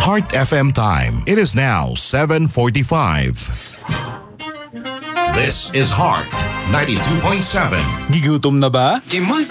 Heart FM time. It is now 7:45. This is Heart 92.7. Gigutom na ba? Kimulto